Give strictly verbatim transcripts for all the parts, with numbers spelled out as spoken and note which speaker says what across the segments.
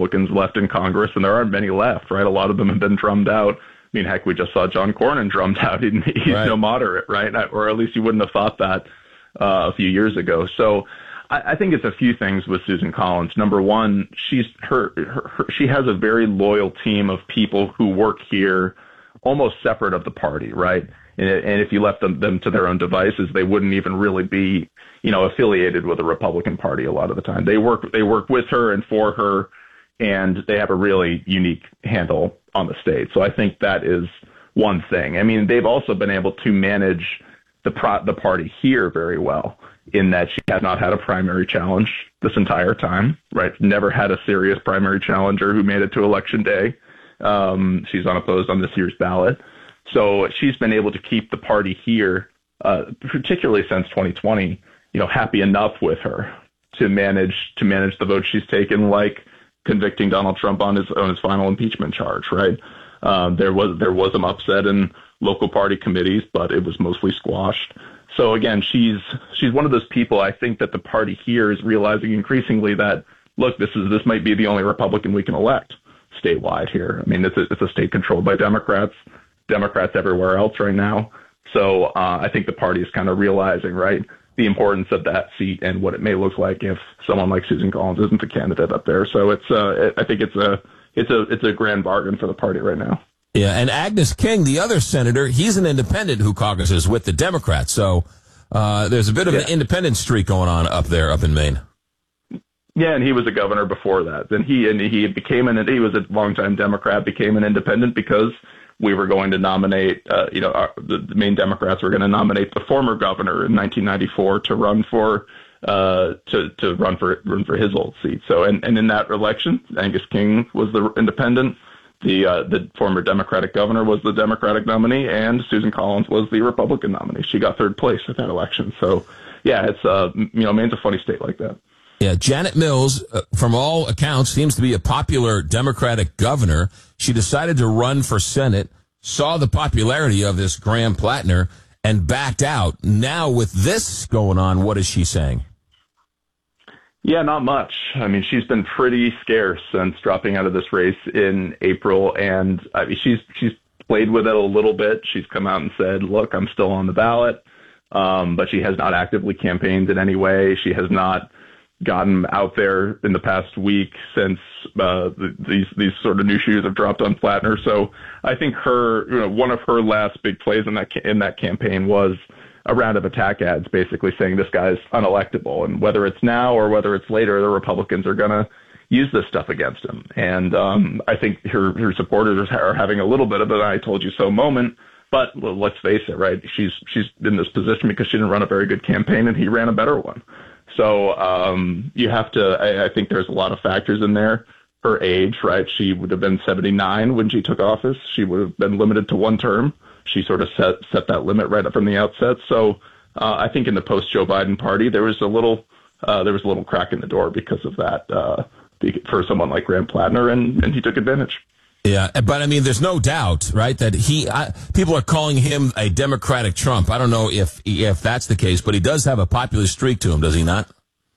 Speaker 1: Republicans left in Congress, and there aren't many left, right? A lot of them have been drummed out. I mean, heck, we just saw John Cornyn drummed out. He, he's right. no moderate, right? Or at least you wouldn't have thought that uh, a few years ago. So I, I think it's a few things with Susan Collins. Number one, she's her, her, her she has a very loyal team of people who work here almost separate of the party, right? And, and if you left them, them to their own devices, they wouldn't even really be, you know, affiliated with the Republican Party a lot of the time. They work they work with her and for her, and they have a really unique handle on the state. So I think that is one thing. I mean, they've also been able to manage the pro- the party here very well in that she has not had a primary challenge this entire time, right? Never had a serious primary challenger who made it to election day. Um, she's unopposed on this year's ballot. So she's been able to keep the party here, uh, particularly since twenty twenty, you know, happy enough with her to manage to manage the votes she's taken, like convicting Donald Trump on his on his final impeachment charge, right? Um, there was there was some upset in local party committees, but it was mostly squashed. So again, she's she's one of those people. I think that the party here is realizing increasingly that, look, this is this might be the only Republican we can elect statewide here. I mean, it's a, it's a state controlled by Democrats, Democrats everywhere else right now. So uh, I think the party is kind of realizing, right, the importance of that seat and what it may look like if someone like Susan Collins isn't the candidate up there. So it's uh, I think it's a it's a it's a grand bargain for the party right now.
Speaker 2: Yeah, and Agnes King, the other senator, he's an independent who caucuses with the Democrats. So uh, there's a bit of yeah. an independent streak going on up there, up in Maine.
Speaker 1: Yeah, and he was a governor before that. Then he and he became an he was a longtime Democrat, became an independent because we were going to nominate, uh, you know, our, the, the Maine Democrats were going to nominate the former governor in nineteen ninety-four to run for uh, to to run for run for his old seat. So, and, and in that election, Angus King was the independent. The uh, the former Democratic governor was the Democratic nominee, and Susan Collins was the Republican nominee. She got third place at that election. So, yeah, it's uh, you know, Maine's a funny state like that.
Speaker 2: Yeah, Janet Mills, uh, from all accounts, seems to be a popular Democratic governor. She decided to run for Senate, saw the popularity of this Graham Plattner, and backed out. Now, with this going on, what is she saying?
Speaker 1: Yeah, not much. I mean, she's been pretty scarce since dropping out of this race in April, and I mean, she's she's played with it a little bit. She's come out and said, "Look, I'm still on the ballot," um, but she has not actively campaigned in any way. She has not gotten out there in the past week since uh, the, these these sort of new shoes have dropped on Plattner. So I think her, you know, one of her last big plays in that in that campaign was a round of attack ads, basically saying this guy's unelectable, and whether it's now or whether it's later, the Republicans are going to use this stuff against him. And um, I think her her supporters are having a little bit of an "I told you so" moment. But well, let's face it, right? She's she's in this position because she didn't run a very good campaign, and he ran a better one. So um, you have to, I, I think there's a lot of factors in there. Her age, right? She would have been seventy-nine when she took office. She would have been limited to one term. She sort of set set that limit right up from the outset. So uh, I think in the post-Joe Biden party, there was a little uh, there was a little crack in the door because of that uh, for someone like Graham Plattner, and, and he took advantage.
Speaker 2: Yeah, but I mean, there's no doubt, right, that he, I, people are calling him a Democratic Trump. I don't know if if that's the case, but he does have a popular streak to him, does he not?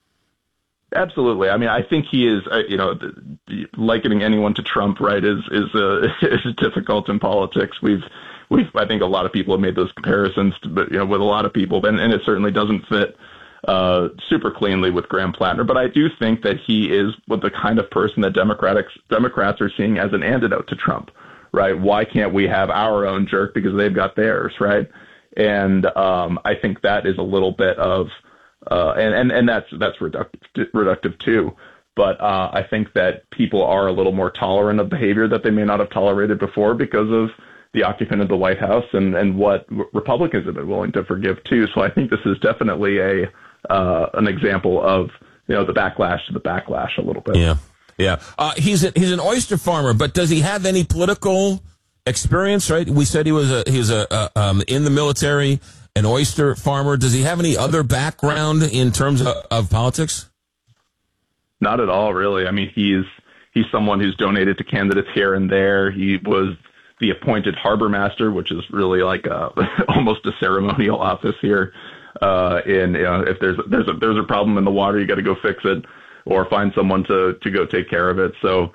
Speaker 1: Absolutely. I mean, I think he is, uh, you know, likening anyone to Trump, right, is is, uh, is difficult in politics. We've, we've, I think a lot of people have made those comparisons, to, but, you know, with a lot of people, and, and it certainly doesn't fit uh, super cleanly with Graham Plattner. But I do think that he is what the kind of person that Democrats Democrats are seeing as an antidote to Trump, right? Why can't we have our own jerk because they've got theirs, right? And um, I think that is a little bit of, uh, and, and, and that's that's reductive, reductive too. But uh, I think that people are a little more tolerant of behavior that they may not have tolerated before because of the occupant of the White House and, and what Republicans have been willing to forgive too. So I think this is definitely a uh, an example of, you know, the backlash to the backlash a little bit.
Speaker 2: Yeah, yeah. Uh, he's a, he's an oyster farmer, but does he have any political experience? Right? We said he was a he was a uh, um, in the military, an oyster farmer. Does he have any other background in terms of, of politics?
Speaker 1: Not at all, really. I mean, he's he's someone who's donated to candidates here and there. He was the appointed harbor master, which is really like a, almost a ceremonial office here. Uh, in you know, if there's there's a there's a problem in the water, you got to go fix it, or find someone to to go take care of it. So